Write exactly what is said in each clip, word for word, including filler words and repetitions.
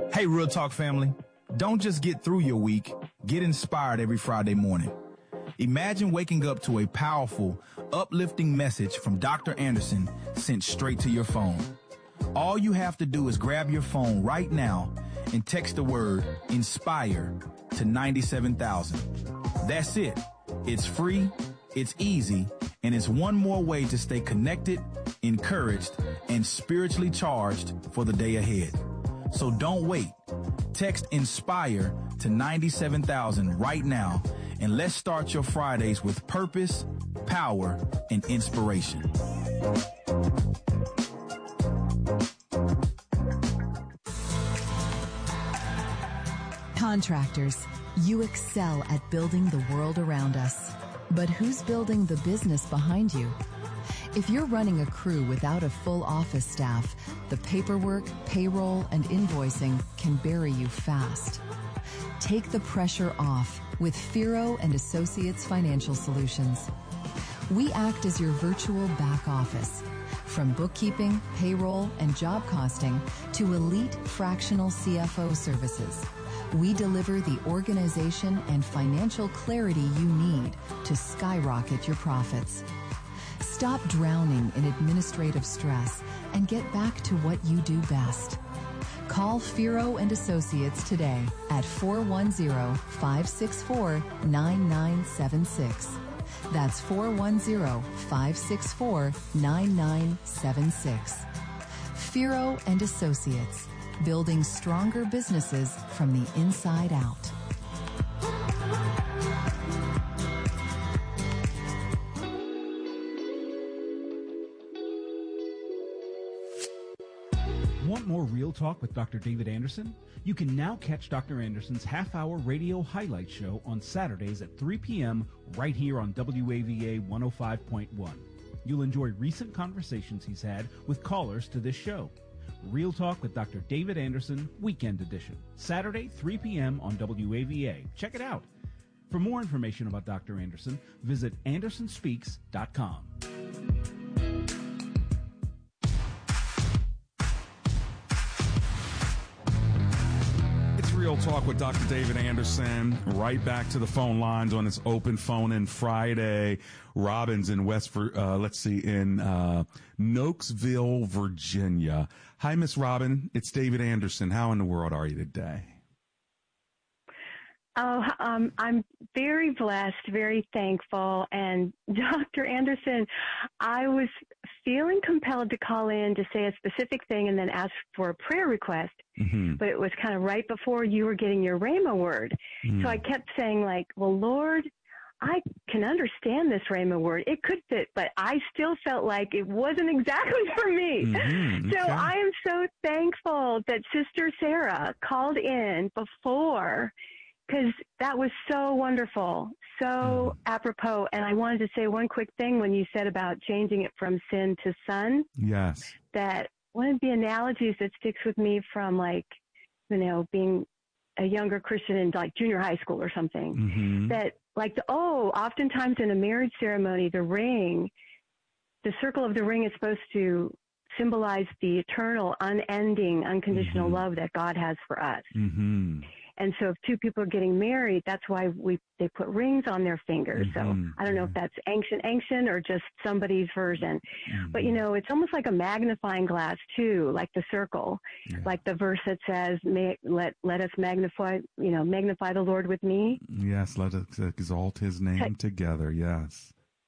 Hey, Real Talk family. Don't just get through your week. Get inspired every Friday morning. Imagine waking up to a powerful, uplifting message from Doctor Anderson sent straight to your phone. All you have to do is grab your phone right now and text the word INSPIRE to ninety-seven thousand. That's it. It's free, it's easy, and it's one more way to stay connected, encouraged, and spiritually charged for the day ahead. So don't wait. Text INSPIRE to ninety-seven thousand right now, and let's start your Fridays with purpose, power, and inspiration. Contractors, you excel at building the world around us. But who's building the business behind you? If you're running a crew without a full office staff, the paperwork, payroll, and invoicing can bury you fast. Take the pressure off with Firo and Associates Financial Solutions. We act as your virtual back office. From bookkeeping, payroll, and job costing to elite fractional C F O services, we deliver the organization and financial clarity you need to skyrocket your profits. Stop drowning in administrative stress and get back to what you do best. Call Firo and Associates today at four one zero, five six four, nine nine seven six. That's four one zero, five six four, nine nine seven six. Firo and Associates, building stronger businesses from the inside out. Want more Real Talk with Doctor David Anderson? You can now catch Doctor Anderson's half-hour radio highlight show on Saturdays at three p.m. right here on W A V A one oh five point one. You'll enjoy recent conversations he's had with callers to this show. Real Talk with Doctor David Anderson, Weekend Edition. Saturday, three p.m. on W A V A. Check it out. For more information about Doctor Anderson, visit anderson speaks dot com. Real Talk with Doctor David Anderson. Right back to the phone lines on this open phone in Friday. Robin's in West, uh, let's see, in uh, Nokesville, Virginia. Hi, Miss Robin. It's David Anderson. How in the world are you today? Oh, um, I'm very blessed, very thankful. And Doctor Anderson, I was feeling compelled to call in to say a specific thing and then ask for a prayer request. Mm-hmm. But it was kind of right before you were getting your Rhema word. Mm. So I kept saying, like, well, Lord, I can understand this Rhema word. It could fit, but I still felt like it wasn't exactly for me. Mm-hmm. So okay. I am so thankful that Sister Sarah called in before, because that was so wonderful, so mm. apropos. And I wanted to say one quick thing when you said about changing it from sin to son. Yes. That one of the analogies that sticks with me from, like, you know, being a younger Christian in like junior high school or something, mm-hmm. that like, the, oh, oftentimes in a marriage ceremony, the ring, the circle of the ring is supposed to symbolize the eternal, unending, unconditional mm-hmm. love that God has for us. Mm-hmm. And so if two people are getting married, that's why we they put rings on their fingers. Mm-hmm. So I don't know if that's ancient, ancient, or just somebody's version. Mm-hmm. But, you know, it's almost like a magnifying glass, too, like the circle, yeah. like the verse that says, May, let let us magnify, you know, magnify the Lord with me. Yes, let us exalt his name okay. together, yes.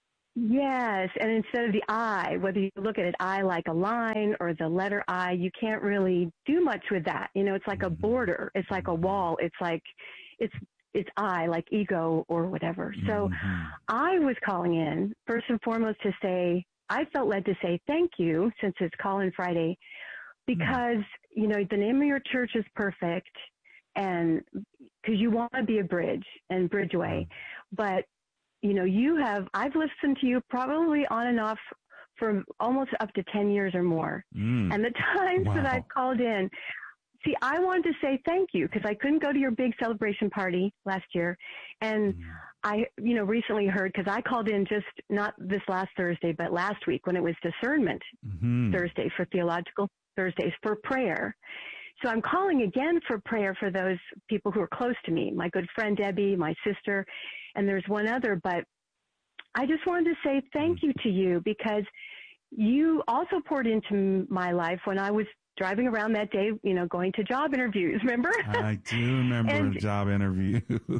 Yes, and instead of the I, whether you look at it I like a line or the letter I, you can't really do much with that. You know, it's like a border. It's like a wall. It's like, it's it's I, like ego or whatever. So mm-hmm. I was calling in, first and foremost, to say, I felt led to say thank you, since it's Call-In Friday, because, mm-hmm. you know, the name of your church is perfect, and because you want to be a bridge and Bridgeway, mm-hmm. but you know, you have, I've listened to you probably on and off for almost up to ten years or more. Mm. And the times wow. that I've called in, see, I wanted to say thank you because I couldn't go to your big celebration party last year. And mm. I, you know, recently heard, because I called in just not this last Thursday, but last week when it was Discernment mm-hmm. Thursday for Theological Thursdays for prayer. So I'm calling again for prayer for those people who are close to me, my good friend Debbie, my sister, and there's one other. But I just wanted to say thank you to you, because you also poured into my life when I was driving around that day, you know, going to job interviews, remember? I do remember and, job interviews.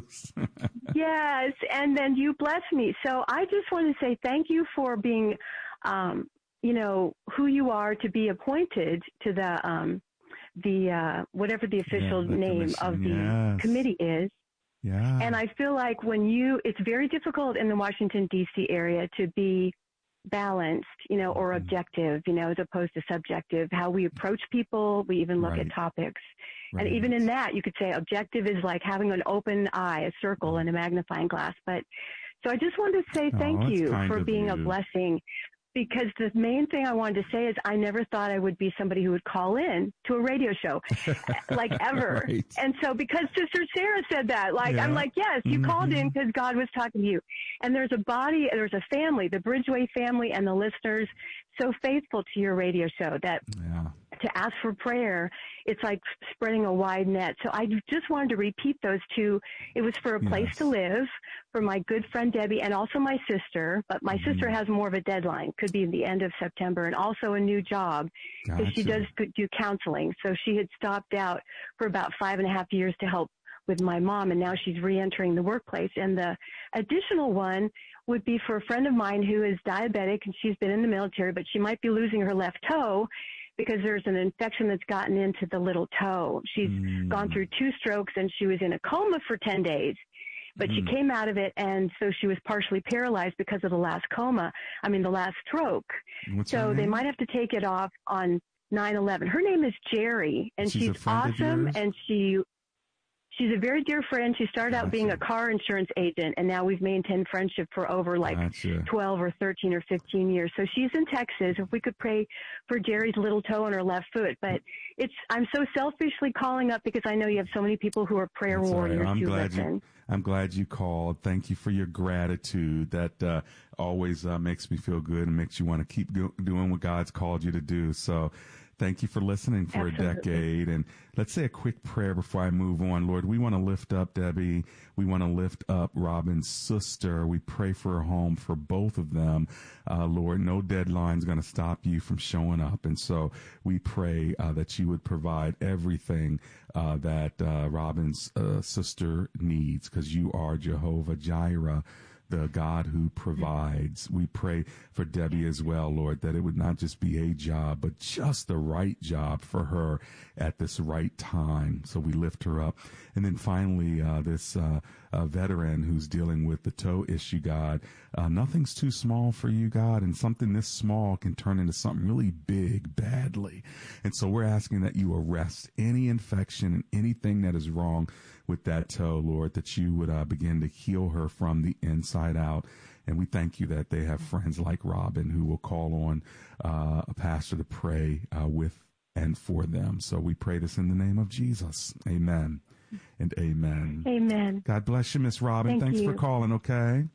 Yes, and then you blessed me. So I just want to say thank you for being, um, you know, who you are to be appointed to the, um, the uh, whatever the official yeah, the name of the yes. committee is. Yeah. And I feel like when you, it's very difficult in the Washington, D C area to be balanced, you know, or objective, you know, as opposed to subjective, how we approach people. We even look right. at topics. Right. And even in that, you could say objective is like having an open eye, a circle, and a magnifying glass. But so I just wanted to say thank oh, you kind for of being you. a blessing. Because the main thing I wanted to say is I never thought I would be somebody who would call in to a radio show, like ever. right. And so because Sister Sarah said that, like, yeah. I'm like, yes, you mm-hmm. called in because God was talking to you. And there's a body, there's a family, the Bridgeway family and the listeners, so faithful to your radio show that yeah. to ask for prayer, it's like spreading a wide net. So I just wanted to repeat those two. It was for a place yes. to live, for my good friend Debbie, and also my sister. But my mm-hmm. sister has more of a deadline, could be the end of September, and also a new job because gotcha. she does do counseling. So she had stopped out for about five and a half years to help with my mom, and now she's re-entering the workplace. And the additional one would be for a friend of mine who is diabetic, and she's been in the military, but she might be losing her left toe because there's an infection that's gotten into the little toe. She's mm. gone through two strokes, and she was in a coma for ten days. But mm. she came out of it, and so she was partially paralyzed because of the last coma, I mean, the last stroke. What's so they might have to take it off on nine eleven. Her name is Jerry, and she's, she's awesome, and she... She's a very dear friend. She started gotcha. out being a car insurance agent, and now we've maintained friendship for over like gotcha. twelve or thirteen or fifteen years. So she's in Texas. If we could pray for Jerry's little toe on her left foot. But it's, I'm so selfishly calling up because I know you have so many people who are prayer That's warriors right. I'm who glad listen. You, I'm glad you called. Thank you for your gratitude. That uh, always uh, makes me feel good and makes you want to keep go- doing what God's called you to do. So thank you for listening for Absolutely. a decade. And let's say a quick prayer before I move on. Lord, we want to lift up Debbie. We want to lift up Robin's sister. We pray for a home for both of them. Uh, Lord, no deadline's going to stop you from showing up. And so we pray uh, that you would provide everything uh, that uh, Robin's uh, sister needs, because you are Jehovah Jireh, the God who provides. We pray for Debbie as well, Lord, that it would not just be a job, but just the right job for her at this right time. So we lift her up. And then finally, uh, this uh, uh, veteran who's dealing with the toe issue, God, uh, nothing's too small for you, God, and something this small can turn into something really big badly. And so we're asking that you arrest any infection and anything that is wrong with that toe, Lord, that you would uh, begin to heal her from the inside out. And we thank you that they have friends like Robin who will call on uh, a pastor to pray uh, with and for them. So we pray this in the name of Jesus. Amen and amen. Amen. God bless you, Miss Robin. Thank Thanks you. for calling, okay?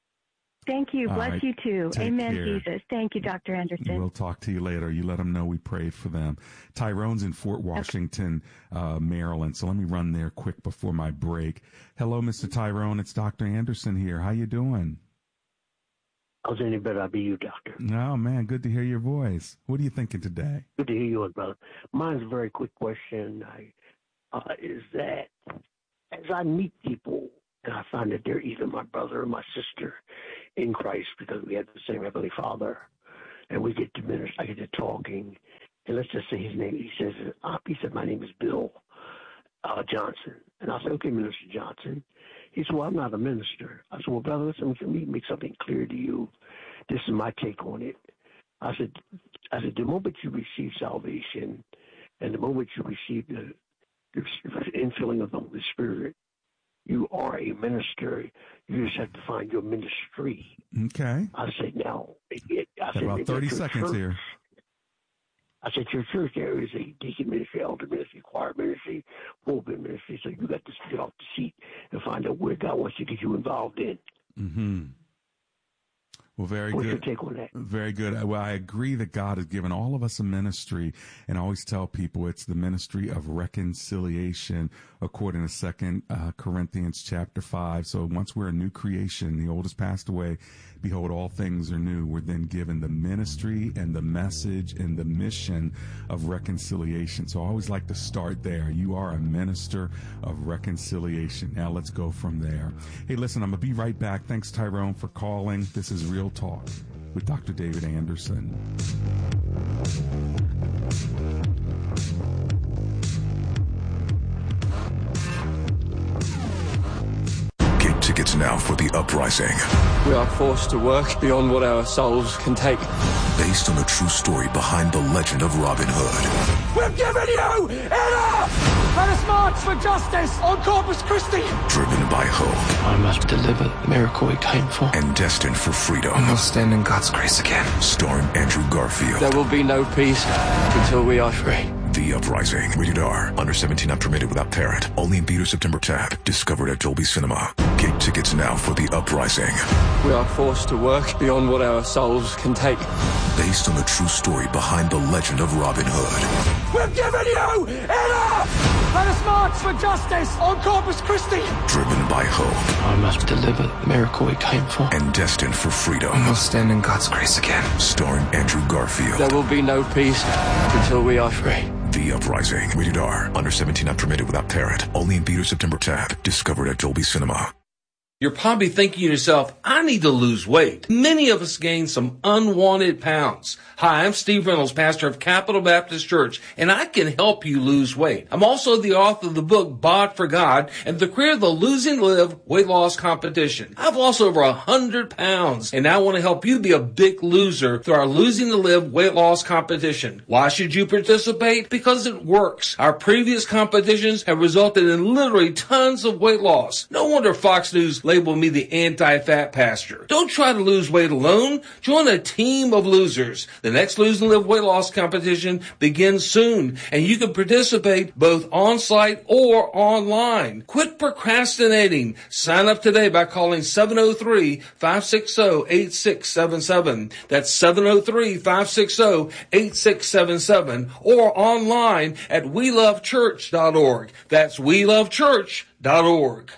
Thank you. All Bless right. you too. Take Amen, care. Jesus. Thank you, Doctor Anderson. We'll talk to you later. You let them know we prayed for them. Tyrone's in Fort Washington, okay. uh, Maryland. So let me run there quick before my break. Hello, Mister Tyrone. It's Doctor Anderson here. How you doing? I was any better, I'll be you, Doctor. Oh, man, good to hear your voice. What are you thinking today? Good to hear yours, brother. Mine's a very quick question. I, uh, is that as I meet people, and I find that they're either my brother or my sister in Christ because we have the same Heavenly Father, and we get to minister, I get to talking, and let's just say his name, he says, uh, he said, my name is Bill uh, Johnson. And I said, okay, Minister Johnson. He said, well, I'm not a minister. I said, well, brother, listen, let me make something clear to you. This is my take on it. I said, I said, the moment you receive salvation and the moment you receive the, the infilling of the Holy Spirit, you are a minister. You just have to find your ministry. Okay. I said, now, it, it, I said, about thirty seconds church, here. I said, your church there is a deacon ministry, elder ministry, choir ministry, pulpit ministry. So you got to get off the seat and find out where God wants you to get you involved in. Mm-hmm. Well, very What's good. your take on that? Very good. Well, I agree that God has given all of us a ministry, and I always tell people it's the ministry of reconciliation, according to Second uh, Corinthians chapter five. So once we're a new creation, the old has passed away. Behold, all things are new. We're then given the ministry and the message and the mission of reconciliation. So I always like to start there. You are a minister of reconciliation. Now let's go from there. Hey, listen, I'm going to be right back. Thanks, Tyrone, for calling. This is Real Talk with Doctor David Anderson. Get tickets now for The Uprising. We are forced to work beyond what our souls can take. Based on the true story behind the legend of Robin Hood. We've given you enough! Let us march for justice on Corpus Christi! Driven by hope. I must deliver the miracle we came for. And destined for freedom. I will stand in God's grace again. Starring Andrew Garfield. There will be no peace until we are free. The Uprising. Rated R. Under seventeen, not permitted without parent. Only in theater September tenth. Discovered at Dolby Cinema. Get tickets now for The Uprising. We are forced to work beyond what our souls can take. Based on the true story behind the legend of Robin Hood. We've given you enough! Let us march for justice on Corpus Christi! Driven by hope. I must deliver the miracle we came for. And destined for freedom. I will stand in God's grace again. Starring Andrew Garfield. There will be no peace until we are free. The Uprising. Rated R. Under seventeen, not permitted without parent. Only in theater September tenth. Discovered at Dolby Cinema. You're probably thinking to yourself, I need to lose weight. Many of us gain some unwanted pounds. Hi, I'm Steve Reynolds, pastor of Capital Baptist Church, and I can help you lose weight. I'm also the author of the book, Bod for God, and the creator of the Losing to Live weight loss competition. I've lost over a hundred pounds, and I want to help you be a big loser through our Losing to Live weight loss competition. Why should you participate? Because it works. Our previous competitions have resulted in literally tons of weight loss. No wonder Fox News labeled me the anti-fat pastor. Don't try to lose weight alone. Join a team of losers. The next Lose and Live weight loss competition begins soon, and you can participate both on-site or online. Quit procrastinating. Sign up today by calling seven oh three, five six oh, eight six seven seven. That's seven oh three, five six oh, eight six seven seven, or online at we love church dot org. That's we love church dot org.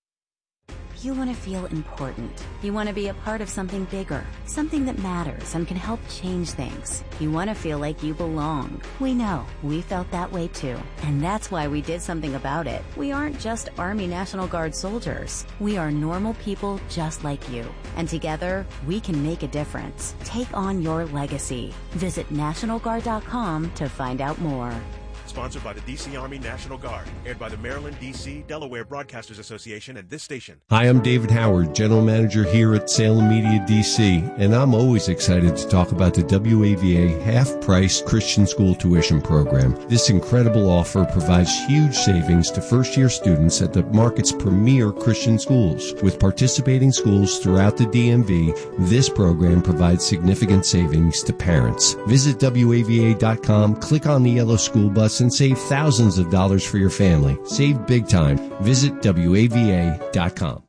You want to feel important. You want to be a part of something bigger, something that matters and can help change things. You want to feel like you belong. We know. We felt that way too. And that's why we did something about it. We aren't just Army National Guard soldiers. We are normal people just like you. And together, we can make a difference. Take on your legacy. Visit National Guard dot com to find out more. Sponsored by the D C Army National Guard. Aired by the Maryland, D C, Delaware Broadcasters Association and this station. Hi, I'm David Howard, General Manager here at Salem Media D C, and I'm always excited to talk about the W A V A half-price Christian school tuition program. This incredible offer provides huge savings to first-year students at the market's premier Christian schools. With participating schools throughout the D M V, this program provides significant savings to parents. Visit W A V A dot com, click on the yellow school bus, and save thousands of dollars for your family. Save big time. Visit W A V A dot com.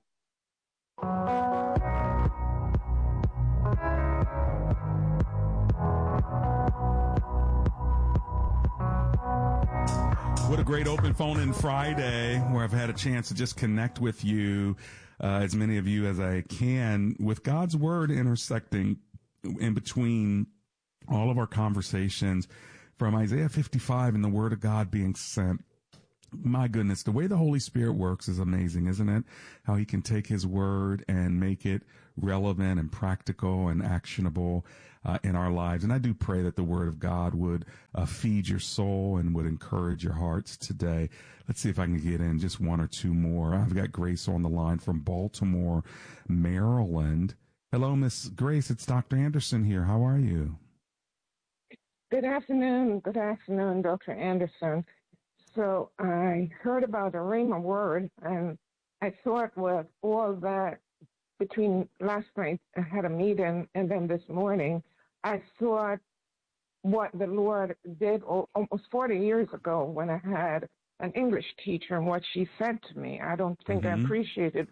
What a great open phone in Friday where I've had a chance to just connect with you, uh, as many of you as I can, with God's word intersecting in between all of our conversations. From Isaiah fifty-five and the word of God being sent. My goodness, the way the Holy Spirit works is amazing, isn't it? How he can take his word and make it relevant and practical and actionable uh, in our lives. And I do pray that the word of God would uh, feed your soul and would encourage your hearts today. Let's see if I can get in just one or two more. I've got Grace on the line from Baltimore, Maryland. Hello, Miss Grace. It's Doctor Anderson here. How are you? Good afternoon. Good afternoon, Doctor Anderson. So I heard about the Rhema word, and I thought with all that between last night, I had a meeting, and then this morning, I thought what the Lord did almost forty years ago when I had an English teacher and what she said to me. I don't think mm-hmm. I appreciated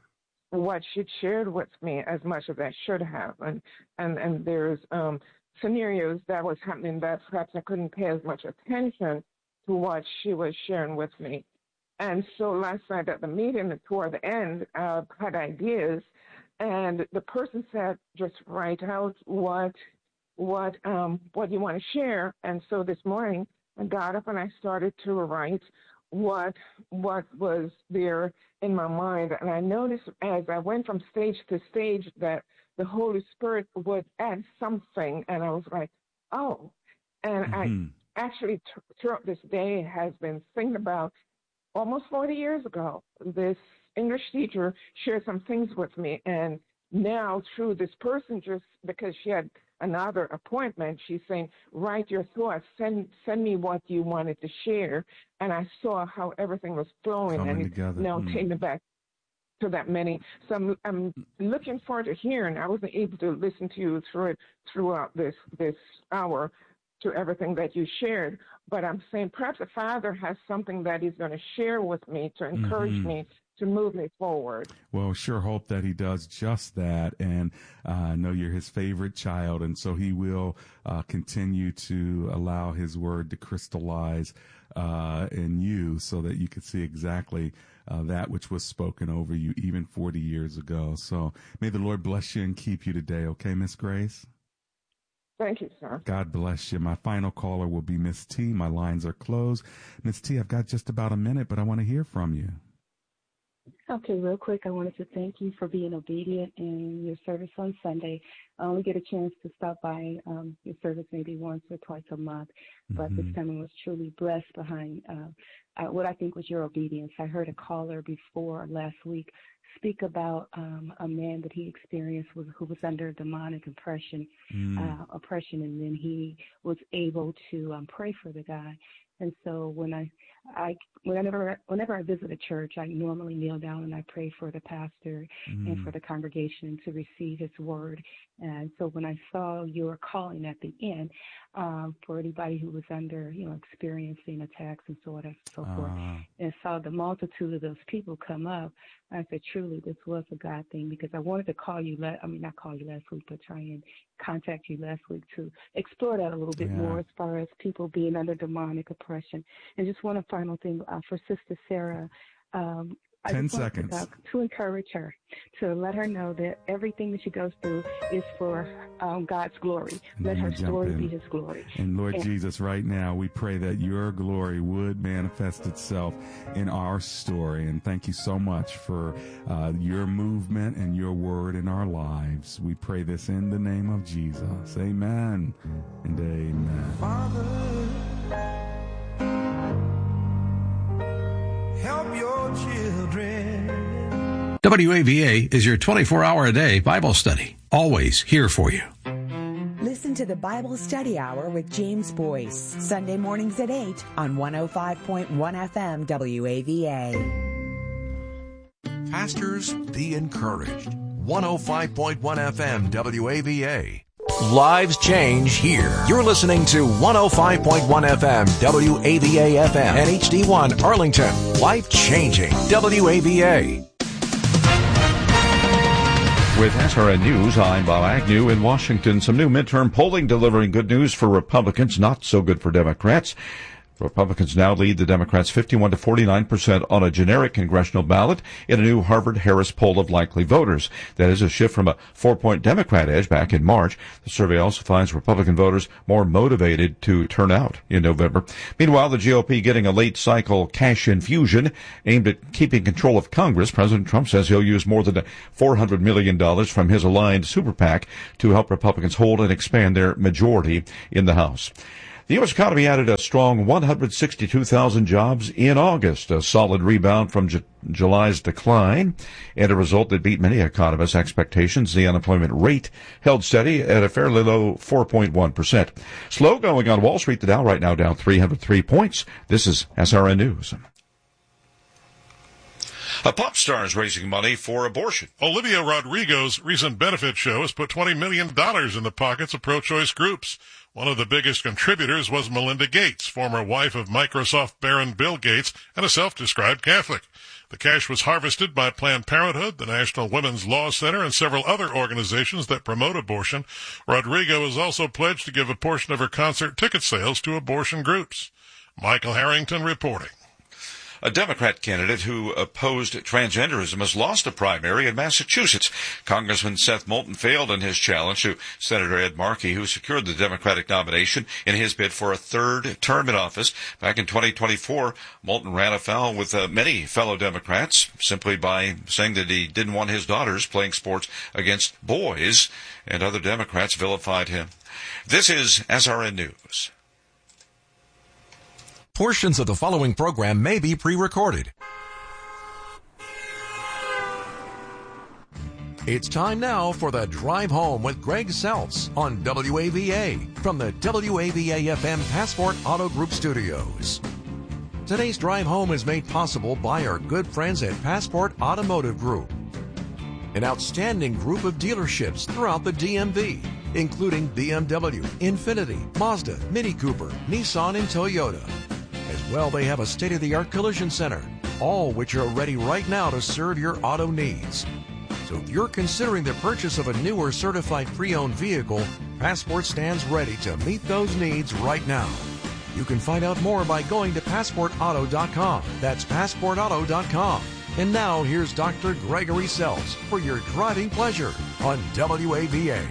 what she'd shared with me as much as I should have. And, and, and there's um, scenarios that was happening that perhaps I couldn't pay as much attention to what she was sharing with me. And so last night at the meeting, toward the end, I uh, had ideas, and the person said, just write out what what um, what you want to share. And so this morning, I got up and I started to write what what was there in my mind. And I noticed as I went from stage to stage that the Holy Spirit would add something, and I was like, oh. And mm-hmm. I actually, t- throughout this day, has been thinking about almost forty years ago, this English teacher shared some things with me. And now through this person, just because she had another appointment, she's saying, write your thoughts, send send me what you wanted to share. And I saw how everything was flowing. Coming and together. now mm. taking me back to that many. So I'm, I'm looking forward to hearing. I wasn't able to listen to you through it throughout this this hour, to everything that you shared, but I'm saying perhaps the Father has something that he's going to share with me to encourage mm-hmm. me to move me forward. Well, sure hope that he does just that. And uh, I know you're his favorite child, and so he will uh, continue to allow his word to crystallize uh, in you so that you can see exactly uh, that which was spoken over you even forty years ago. So may the Lord bless you and keep you today. Okay, Miss Grace? Thank you, sir. God bless you. My final caller will be Miss T. My lines are closed. Miss T, I've got just about a minute, but I want to hear from you. Okay, real quick, I wanted to thank you for being obedient in your service on Sunday. I only get a chance to stop by um, your service maybe once or twice a month, but mm-hmm. this time I was truly blessed behind uh, uh, what I think was your obedience. I heard a caller before last week speak about um, a man that he experienced was, who was under demonic oppression, mm. uh, oppression, and then he was able to um, pray for the guy. And so when I, I, whenever, whenever I visit a church, I normally kneel down and I pray for the pastor mm. and for the congregation to receive his word. And so when I saw your calling at the end, um, for anybody who was under, you know, experiencing attacks and so on and so uh. forth, and saw the multitude of those people come up, I said, truly, this was a God thing, because I wanted to call you, la- I mean, not call you last week, but try and contact you last week to explore that a little bit yeah. more as far as people being under demonic oppression. And just one final thing uh, for Sister Sarah. Um, I Ten just seconds. To, uh, to encourage her, to let her know that everything that she goes through is for um, God's glory. Let her story in. be his glory. And Lord and, Jesus, right now, we pray that your glory would manifest itself in our story. And thank you so much for uh, your movement and your word in our lives. We pray this in the name of Jesus. Amen and amen. Father, help your children. W A V A is your twenty-four hour a day Bible study. Always here for you. Listen to the Bible Study Hour with James Boyce. Sunday mornings at eight on one oh five point one F M W A V A. Pastors, be encouraged. one oh five point one F M W A V A. Lives change here. You're listening to one oh five point one F M, W A V A F M, and H D one Arlington. Life changing. W A V A. With S R N News, I'm Bob Agnew in Washington. Some new midterm polling delivering good news for Republicans, not so good for Democrats. Republicans now lead the Democrats fifty-one to forty-nine percent on a generic congressional ballot in a new Harvard-Harris poll of likely voters. That is a shift from a four-point Democrat edge back in March. The survey also finds Republican voters more motivated to turn out in November. Meanwhile, the G O P getting a late-cycle cash infusion aimed at keeping control of Congress. President Trump says he'll use more than four hundred million dollars from his aligned super PAC to help Republicans hold and expand their majority in the House. The U S economy added a strong one hundred sixty-two thousand jobs in August, a solid rebound from J- July's decline, and a result that beat many economists' expectations. The unemployment rate held steady at a fairly low four point one percent. Slow going on Wall Street. The Dow right now down three hundred three points. This is S R N News. A pop star is raising money for abortion. Olivia Rodrigo's recent benefit show has put twenty million dollars in the pockets of pro-choice groups. One of the biggest contributors was Melinda Gates, former wife of Microsoft Baron Bill Gates and a self-described Catholic. The cash was harvested by Planned Parenthood, the National Women's Law Center, and several other organizations that promote abortion. Rodrigo has also pledged to give a portion of her concert ticket sales to abortion groups. Michael Harrington reporting. A Democrat candidate who opposed transgenderism has lost a primary in Massachusetts. Congressman Seth Moulton failed in his challenge to Senator Ed Markey, who secured the Democratic nomination in his bid for a third term in office. Back in twenty twenty-four, Moulton ran afoul with uh, many fellow Democrats simply by saying that he didn't want his daughters playing sports against boys, and other Democrats vilified him. This is S R N News. Portions of the following program may be pre-recorded. It's time now for the Drive Home with Greg Seltz on W A V A from the W A V A F M Passport Auto Group studios. Today's Drive Home is made possible by our good friends at Passport Automotive Group, an outstanding group of dealerships throughout the D M V, including B M W, Infiniti, Mazda, Mini Cooper, Nissan, and Toyota. As well, they have a state-of-the-art collision center, all which are ready right now to serve your auto needs. So if you're considering the purchase of a new or certified pre-owned vehicle, Passport stands ready to meet those needs right now. You can find out more by going to passport auto dot com. That's passport auto dot com. And now here's Doctor Gregory Seltz for your driving pleasure on W A V A.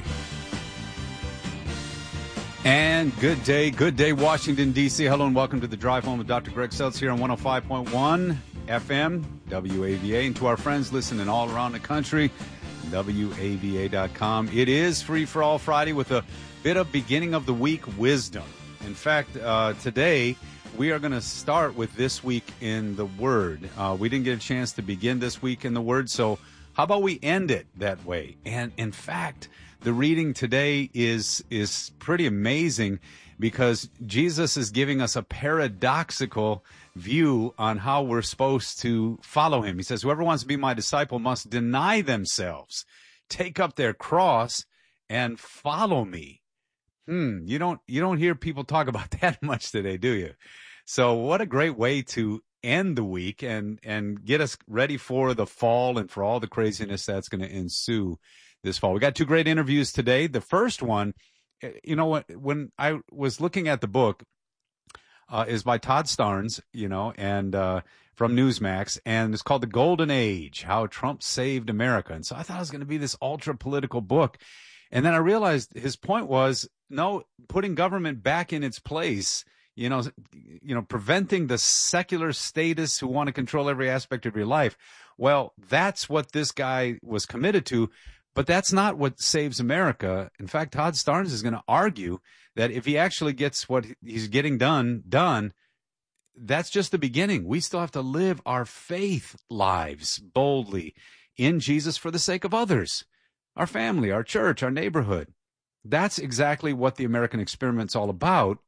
And good day, good day, Washington, D C. Hello and welcome to the Drive Home with Doctor Greg Seltz here on one oh five point one F M, W A V A. And to our friends listening all around the country, W A V A dot com. It is Free for All Friday with a bit of beginning of the week wisdom. In fact, uh, today we are going to start with this week in the Word. Uh, we didn't get a chance to begin this week in the Word, so how about we end it that way? And in fact, the reading today is is pretty amazing because Jesus is giving us a paradoxical view on how we're supposed to follow him. He says, whoever wants to be my disciple must deny themselves, take up their cross, and follow me. Hmm, you don't you don't hear people talk about that much today, do you? So what a great way to end the week and, and get us ready for the fall and for all the craziness that's going to ensue this fall. We got two great interviews today. The first one, you know, when, when I was looking at the book, uh, is by Todd Starnes, you know, and uh, from Newsmax, and it's called The Golden Age, How Trump Saved America. And so I thought it was going to be this ultra-political book. And then I realized his point was, no, putting government back in its place, you know, you know, preventing the secular statists who want to control every aspect of your life. Well, that's what this guy was committed to. But that's not what saves America. In fact, Todd Starnes is going to argue that if he actually gets what he's getting done, done, that's just the beginning. We still have to live our faith lives boldly in Jesus for the sake of others, our family, our church, our neighborhood. That's exactly what the American experiment's all about.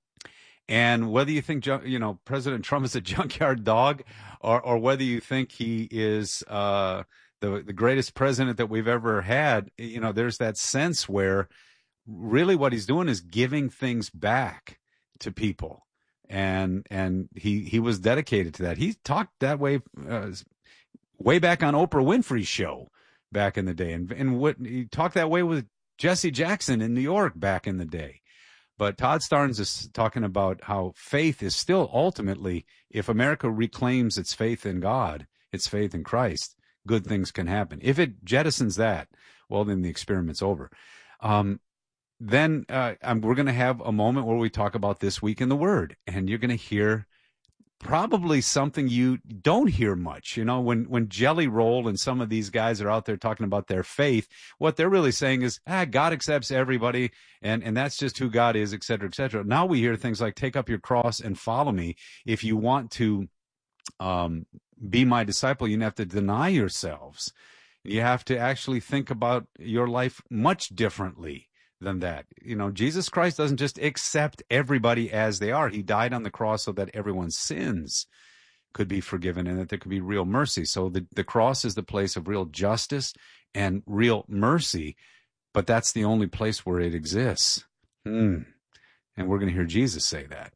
And whether you think, you know, President Trump is a junkyard dog or, or whether you think he is uh, the, the greatest president that we've ever had, you know, there's that sense where really what he's doing is giving things back to people. And and he, he was dedicated to that. He talked that way uh, way back on Oprah Winfrey's show back in the day. And, and what he talked that way with Jesse Jackson in New York back in the day. But Todd Starnes is talking about how faith is still ultimately, if America reclaims its faith in God, its faith in Christ, good things can happen. If it jettisons that, well, then the experiment's over. Um, then uh, I'm, we're going to have a moment where we talk about this week in the Word, and you're going to hear probably something you don't hear much. You know, when, when Jelly Roll and some of these guys are out there talking about their faith, what they're really saying is, ah, God accepts everybody, and, and that's just who God is, et cetera, et cetera. Now we hear things like, take up your cross and follow me. If you want to um, be my disciple, you have to deny yourselves. You have to actually think about your life much differently than that. You know, Jesus Christ doesn't just accept everybody as they are. He died on the cross so that everyone's sins could be forgiven and that there could be real mercy. So the, the cross is the place of real justice and real mercy, but that's the only place where it exists. Hmm. And we're going to hear Jesus say that.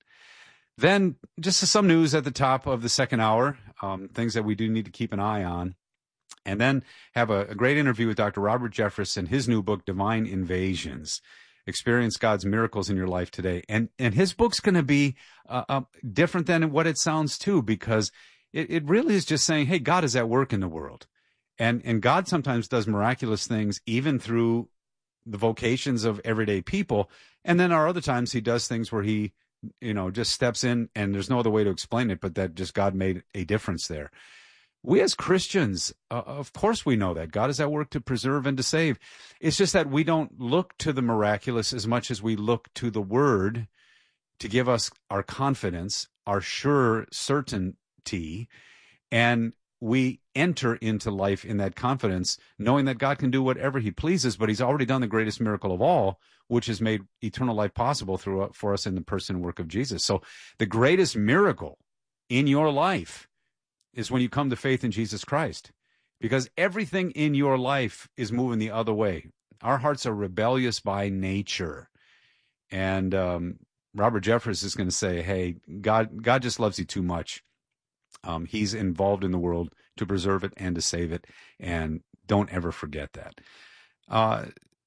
Then just some news at the top of the second hour, um, things that we do need to keep an eye on. And then have a, a great interview with Doctor Robert Jeffress and his new book, Divine Invasions. Experience God's miracles in your life today. And and his book's going to be uh, uh, different than what it sounds too, because it, it really is just saying, hey, God is at work in the world. And, and God sometimes does miraculous things even through the vocations of everyday people. And then there are other times he does things where he, you know, just steps in and there's no other way to explain it, but that just God made a difference there. We as Christians, uh, of course we know that. God is at work to preserve and to save. It's just that we don't look to the miraculous as much as we look to the Word to give us our confidence, our sure certainty, and we enter into life in that confidence, knowing that God can do whatever he pleases, but he's already done the greatest miracle of all, which has made eternal life possible through for us in the person and work of Jesus. So the greatest miracle in your life is when you come to faith in Jesus Christ, because everything in your life is moving the other way. Our hearts are rebellious by nature. And um, Robert Jeffress is going to say, hey, God, God just loves you too much. Um, he's involved in the world to preserve it and to save it. And don't ever forget that. Uh,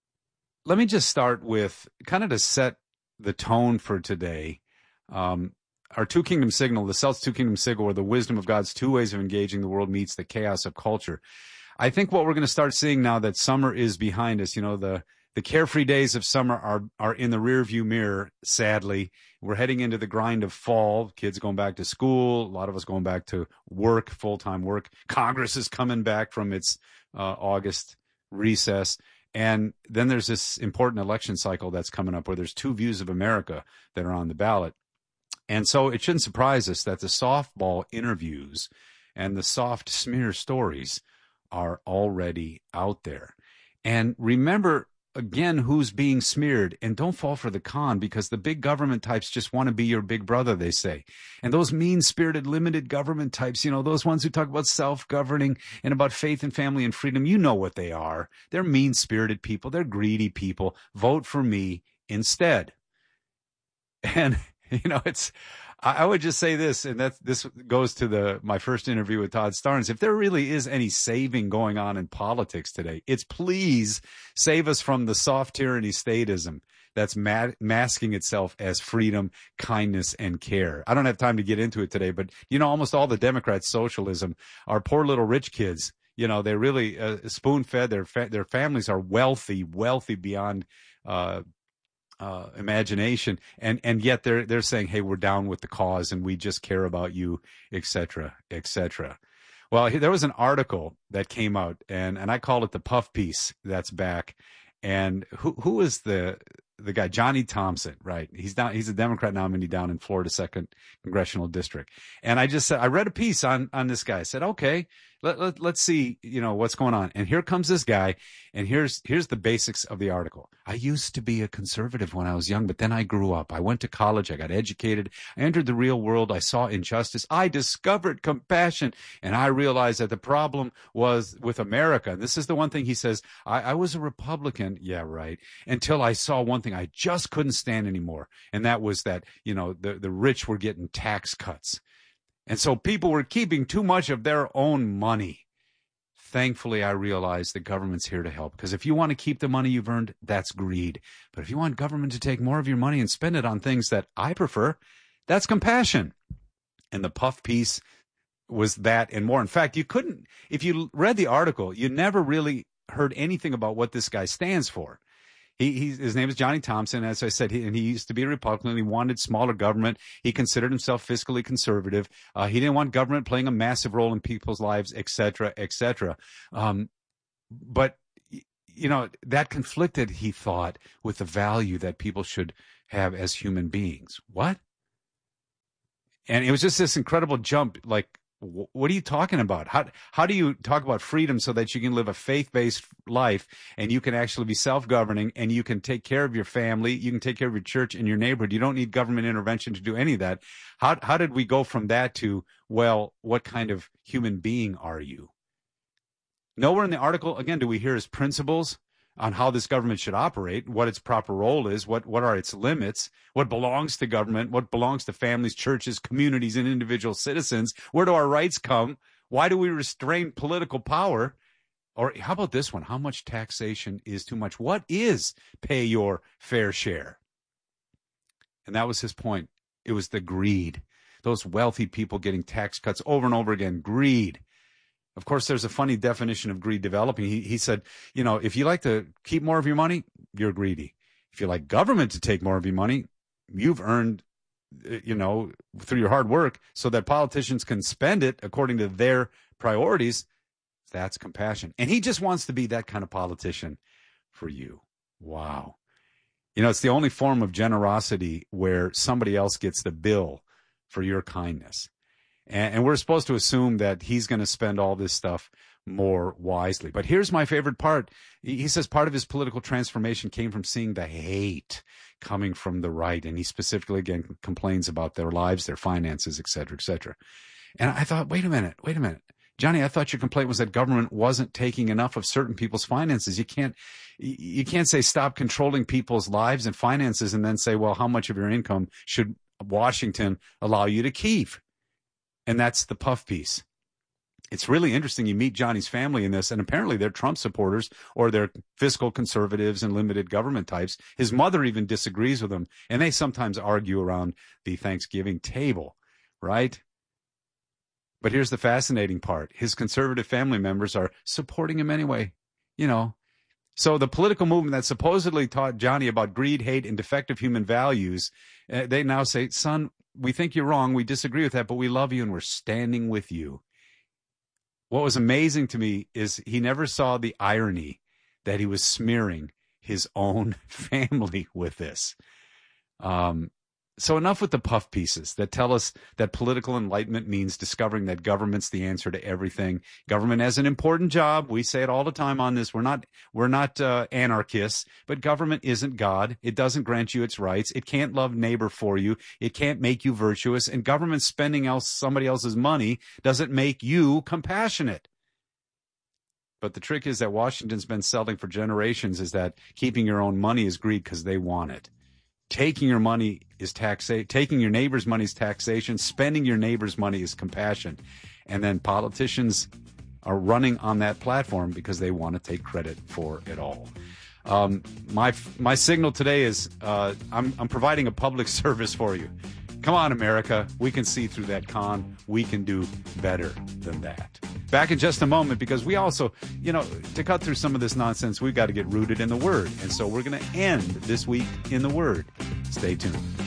let me just start with kind of to set the tone for today. Um, Our two kingdom signal, the Celts two kingdom signal, or the wisdom of God's two ways of engaging the world meets the chaos of culture. I think what we're going to start seeing now that summer is behind us, you know, the, the carefree days of summer are, are in the rearview mirror, sadly. We're heading into the grind of fall, kids going back to school, a lot of us going back to work, full-time work. Congress is coming back from its uh, August recess. And then there's this important election cycle that's coming up where there's two views of America that are on the ballot. And so it shouldn't surprise us that the softball interviews and the soft smear stories are already out there. And remember, again, who's being smeared. And don't fall for the con, because the big government types just want to be your big brother, they say. And those mean-spirited, limited government types, you know, those ones who talk about self-governing and about faith and family and freedom, you know what they are. They're mean-spirited people. They're greedy people. Vote for me instead. And you know, it's, I would just say this, and that this goes to the, my first interview with Todd Starnes. If there really is any saving going on in politics today, it's please save us from the soft tyranny statism that's ma- masking itself as freedom, kindness, and care. I don't have time to get into it today, but you know, almost all the Democrats' socialism are poor little rich kids. You know, they're really uh, spoon-fed. Their fa- their families are wealthy, wealthy beyond, uh, Uh, imagination, and and yet they're they're saying, hey, we're down with the cause and we just care about you, et cetera, et cetera. Well, there was an article that came out, and and I call it the puff piece that's back. And who who is the the guy? Johnny Thompson, right? He's down. He's a Democrat nominee down in Florida second Congressional District. And I just said, I read a piece on on this guy. I said, okay, let, let let's see, you know, what's going on. And here comes this guy, and here's here's the basics of the article. I used to be a conservative when I was young, but then I grew up. I went to college. I got educated. I entered the real world. I saw injustice. I discovered compassion, and I realized that the problem was with America. And this is the one thing he says. I, I was a Republican, yeah, right, until I saw one thing I just couldn't stand anymore, and that was that, you know, the the rich were getting tax cuts. And so people were keeping too much of their own money. Thankfully, I realized the government's here to help, because if you want to keep the money you've earned, that's greed. But if you want government to take more of your money and spend it on things that I prefer, that's compassion. And the puff piece was that and more. In fact, you couldn't, if you read the article, you never really heard anything about what this guy stands for. He, he, his name is Johnny Thompson, as I said, he, and he used to be a Republican. He wanted smaller government. He considered himself fiscally conservative. Uh, he didn't want government playing a massive role in people's lives, et cetera, et cetera. Um, but, you know, that conflicted, he thought, with the value that people should have as human beings. What? And it was just this incredible jump, like What are you talking about? How how do you talk about freedom so that you can live a faith-based life and you can actually be self-governing and you can take care of your family, you can take care of your church and your neighborhood. You don't need government intervention to do any of that. How how did we go from that to, well, what kind of human being are you? Nowhere in the article, again, do we hear his principles on how this government should operate, what its proper role is, what, what are its limits, what belongs to government, what belongs to families, churches, communities, and individual citizens. Where do our rights come? Why do we restrain political power? Or how about this one? How much taxation is too much? What is pay your fair share? And that was his point. It was the greed. Those wealthy people getting tax cuts over and over again. Greed. Of course, there's a funny definition of greed developing. He, he said, you know, if you like to keep more of your money, you're greedy. If you like government to take more of your money, you've earned, you know, through your hard work so that politicians can spend it according to their priorities. That's compassion. And he just wants to be that kind of politician for you. Wow. You know, it's the only form of generosity where somebody else gets the bill for your kindness. And we're supposed to assume that he's going to spend all this stuff more wisely. But here's my favorite part. He says part of his political transformation came from seeing the hate coming from the right. And he specifically, again, complains about their lives, their finances, et cetera, et cetera. And I thought, wait a minute, wait a minute. Johnny, I thought your complaint was that government wasn't taking enough of certain people's finances. You can't, you can't say stop controlling people's lives and finances and then say, well, how much of your income should Washington allow you to keep? And that's the puff piece. It's really interesting. You meet Johnny's family in this, and apparently they're Trump supporters or they're fiscal conservatives and limited government types. His mother even disagrees with him, and they sometimes argue around the Thanksgiving table, right? But here's the fascinating part. His conservative family members are supporting him anyway, you know. So the political movement that supposedly taught Johnny about greed, hate, and defective human values, uh, they now say, son, we think you're wrong. We disagree with that, but we love you and we're standing with you. What was amazing to me is he never saw the irony that he was smearing his own family with this. Um, so enough with the puff pieces that tell us that political enlightenment means discovering that government's the answer to everything. Government has an important job. We say it all the time on this. We're not, we're not uh, anarchists, but government isn't God. It doesn't grant you its rights. It can't love neighbor for you. It can't make you virtuous. And government spending else somebody else's money doesn't make you compassionate. But the trick is that Washington's been selling for generations is that keeping your own money is greed because they want it. Taking your money is taxation. Taking your neighbor's money is taxation. Spending your neighbor's money is compassion. And then politicians are running on that platform because they want to take credit for it all. Um, my my signal today is uh, I'm I'm providing a public service for you. Come on, America. We can see through that con. We can do better than that. Back in just a moment, because we also, you know, to cut through some of this nonsense, we've got to get rooted in the Word. And so we're going to end this week in the Word. Stay tuned.